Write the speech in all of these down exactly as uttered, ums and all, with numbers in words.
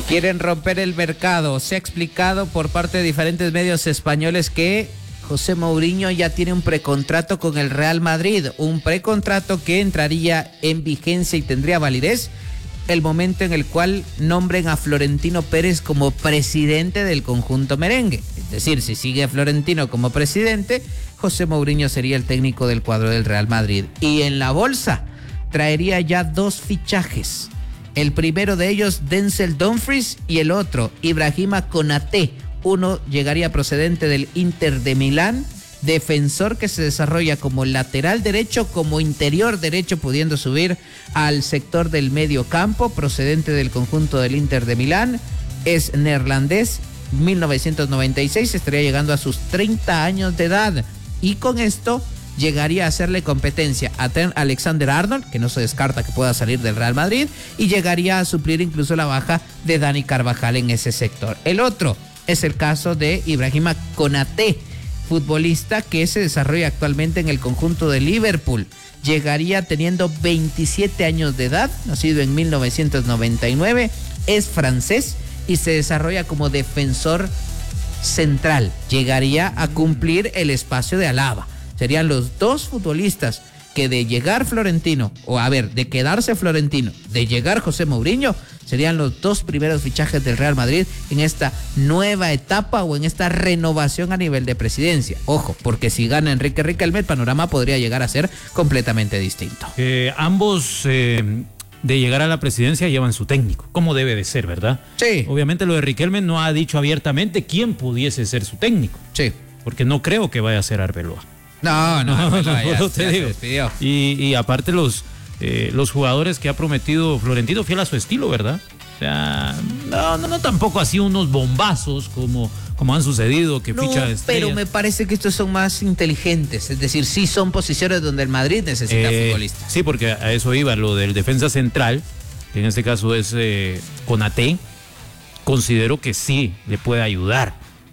Quieren romper el mercado. Se ha explicado por parte de diferentes medios españoles que José Mourinho ya tiene un precontrato con el Real Madrid, un precontrato que entraría en vigencia y tendría validez el momento en el cual nombren a Florentino Pérez como presidente del conjunto merengue. Es decir, si sigue Florentino como presidente, José Mourinho sería el técnico del cuadro del Real Madrid. Y en la bolsa traería ya dos fichajes. El primero de ellos, Denzel Dumfries, y el otro, Ibrahima Konaté. Uno llegaría procedente del Inter de Milán, defensor que se desarrolla como lateral derecho, como interior derecho, pudiendo subir al sector del medio campo, procedente del conjunto del Inter de Milán. Es neerlandés, mil novecientos noventa y seis, estaría llegando a sus treinta años de edad. Y con esto llegaría a hacerle competencia a Alexander Arnold, que no se descarta que pueda salir del Real Madrid, y llegaría a suplir incluso la baja de Dani Carvajal en ese sector. El otro es el caso de Ibrahima Konaté, futbolista que se desarrolla actualmente en el conjunto de Liverpool. Llegaría teniendo veintisiete años de edad, nacido en mil novecientos noventa y nueve, es francés y se desarrolla como defensor central. Llegaría a cumplir el espacio de Alaba. Serían los dos futbolistas que de llegar Florentino, o a ver, de quedarse Florentino, de llegar José Mourinho, serían los dos primeros fichajes del Real Madrid en esta nueva etapa o en esta renovación a nivel de presidencia. Ojo, porque si gana Enrique Riquelme, el panorama podría llegar a ser completamente distinto. Eh, ambos eh, de llegar a la presidencia llevan su técnico, como debe de ser, ¿verdad? Sí. Obviamente lo de Riquelme no ha dicho abiertamente quién pudiese ser su técnico. Sí. Porque no creo que vaya a ser Arbeloa. No, no, no, no, no ya, no te ya digo. se despidió. Y, y aparte los, eh, los jugadores que ha prometido Florentino, fiel a su estilo, ¿verdad? O sea, no, no, no tampoco así unos bombazos como, como han sucedido, que no, ficha estrellas. Pero me parece que estos son más inteligentes, es decir, sí son posiciones donde el Madrid necesita eh, futbolistas. Sí, porque a eso iba, lo del defensa central, que en este caso es eh, Konaté, considero que sí le puede ayudar,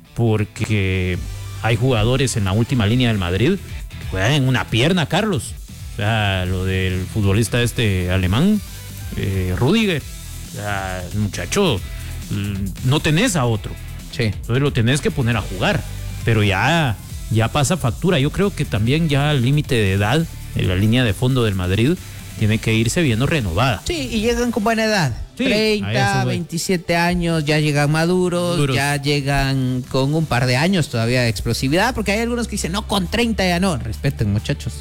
porque hay jugadores en la última línea del Madrid que juegan en una pierna, Carlos. O sea, lo del futbolista este alemán, eh, Rüdiger. O sea, muchacho, no tenés a otro. Sí. Entonces lo tenés que poner a jugar. Pero ya, ya pasa factura. Yo creo que también ya el límite de edad en la línea de fondo del Madrid tiene que irse viendo renovada. Sí, y llegan con buena edad. Sí, treinta, veintisiete años, ya llegan maduros, Duros. ya llegan con un par de años todavía de explosividad, porque hay algunos que dicen, no, con treinta ya no. Respeten, muchachos.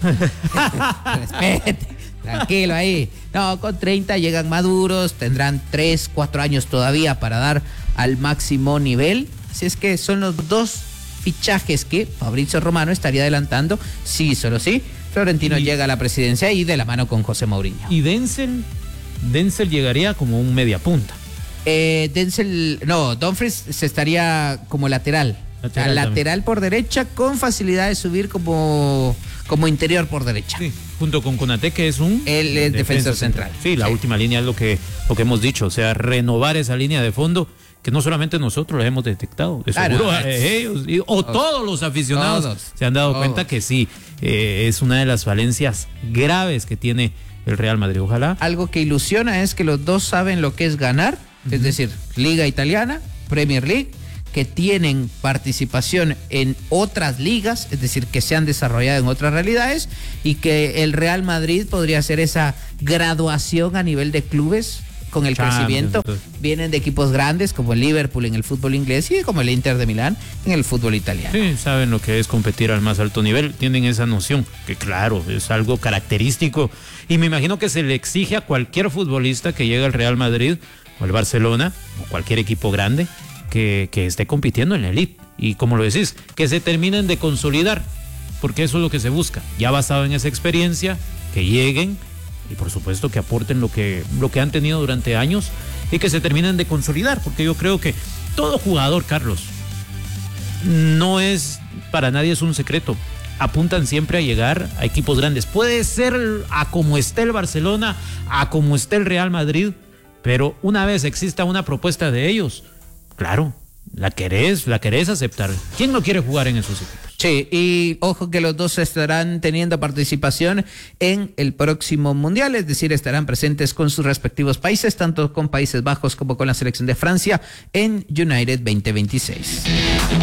Respeten. Tranquilo ahí. No, con treinta llegan maduros, tendrán tres, cuatro años todavía para dar al máximo nivel. Así es que son los dos fichajes que Fabrizio Romano estaría adelantando. Sí, solo sí. Florentino y, llega a la presidencia y de la mano con José Mourinho. ¿Y Denzel? Denzel llegaría como un mediapunta. Eh, Denzel, no, Dumfries se estaría como lateral. Lateral, lateral por derecha, con facilidad de subir como, como interior por derecha. Sí, junto con Konaté, que es un el, el defensor central. central. Sí, la sí. última línea es lo que, lo que hemos dicho, o sea, renovar esa línea de fondo, que no solamente nosotros la hemos detectado, de seguro ah, no, eh, ellos y, o todos, todos los aficionados todos, se han dado todos. cuenta que sí, eh, es una de las falencias graves que tiene el Real Madrid. Ojalá. Algo que ilusiona es que los dos saben lo que es ganar, uh-huh. es decir, Liga Italiana, Premier League, que tienen participación en otras ligas, es decir, que se han desarrollado en otras realidades, y que el Real Madrid podría hacer esa graduación a nivel de clubes con el Champions, crecimiento. Entonces. Vienen de equipos grandes como el Liverpool en el fútbol inglés y como el Inter de Milán en el fútbol italiano. Sí, saben lo que es competir al más alto nivel, tienen esa noción, que claro, es algo característico, y me imagino que se le exige a cualquier futbolista que llegue al Real Madrid o al Barcelona o cualquier equipo grande que, que esté compitiendo en la elite, y como lo decís, que se terminen de consolidar, porque eso es lo que se busca, ya basado en esa experiencia, que lleguen y por supuesto que aporten lo que, lo que han tenido durante años y que se terminen de consolidar, porque yo creo que todo jugador, Carlos, no es, para nadie es un secreto, apuntan siempre a llegar a equipos grandes. Puede ser a como esté el Barcelona, a como esté el Real Madrid, pero una vez exista una propuesta de ellos, claro, la querés, la querés aceptar. ¿Quién no quiere jugar en esos equipos? Sí, y ojo que los dos estarán teniendo participación en el próximo Mundial, es decir, estarán presentes con sus respectivos países, tanto con Países Bajos como con la selección de Francia en United veinte veintiséis.